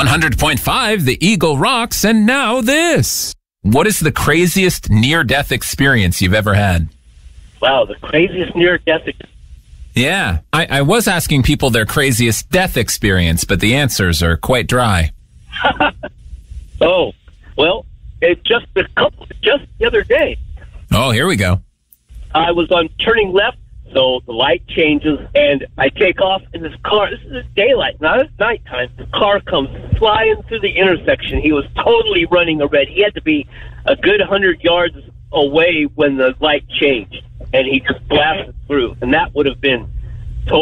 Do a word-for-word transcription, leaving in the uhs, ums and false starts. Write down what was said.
one hundred point five, the Eagle rocks, and now this. What is the craziest near-death experience you've ever had? Wow, the craziest near-death experience. Yeah, I, I was asking people their craziest death experience, but the answers are quite dry. Oh, well, it just a couple, just the other day. Oh, here we go. I was on turning left, so the light changes, and I take off, and this car, this is daylight, not at nighttime, the car comes flying through the intersection. He was totally running a red. He had to be a good one hundred yards away when the light changed, and he just blasted through, and that would have been